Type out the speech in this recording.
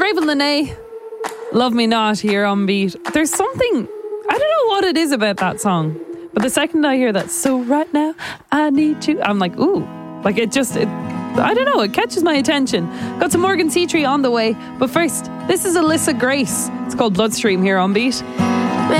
Raven Lene, Love Me Not, here on Beat. There's something, I don't know what it is about that song, but the second I hear that, so right now I need you, I'm like, ooh, like I don't know, it catches my attention. Got some Morgan Seatree on the way, but first, this is Alyssa Grace. It's called Bloodstream here on Beat.